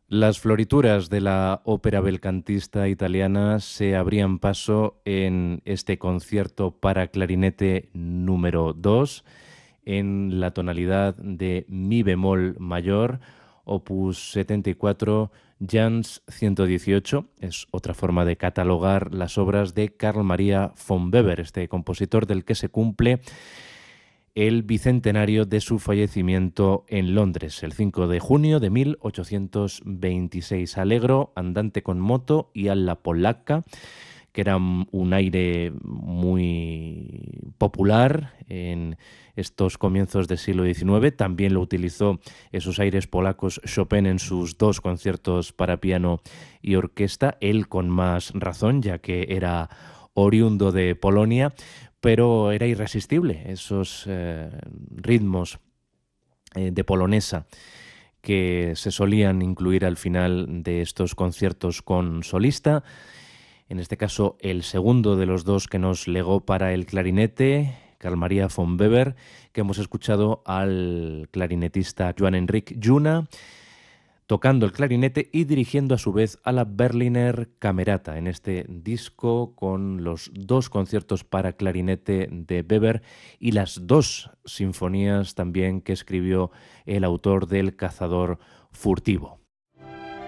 Las florituras de la ópera belcantista italiana se abrían paso en este concierto para clarinete número 2 en la tonalidad de mi bemol mayor, opus 74, Jans 118. Es otra forma de catalogar las obras de Carl Maria von Weber, este compositor del que se cumple el bicentenario de su fallecimiento en Londres, el 5 de junio de 1826. Allegro, andante con moto y alla polacca, que era un aire muy popular en estos comienzos del siglo XIX. También lo utilizó esos aires polacos Chopin en sus dos conciertos para piano y orquesta, él con más razón, ya que era oriundo de Polonia, pero era irresistible esos ritmos de polonesa que se solían incluir al final de estos conciertos con solista. En este caso, el segundo de los dos que nos legó para el clarinete, Carl Maria von Weber, que hemos escuchado al clarinetista Johann Henrik Juna, tocando el clarinete y dirigiendo a su vez a la Berliner Camerata en este disco con los dos conciertos para clarinete de Weber y las dos sinfonías también que escribió el autor del Cazador Furtivo.